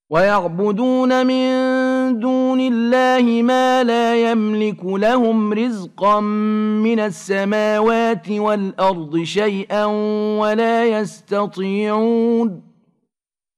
ويعبدون من دون الله ما لا يملك لهم رزقا من السماوات والأرض شيئا ولا يستطيعون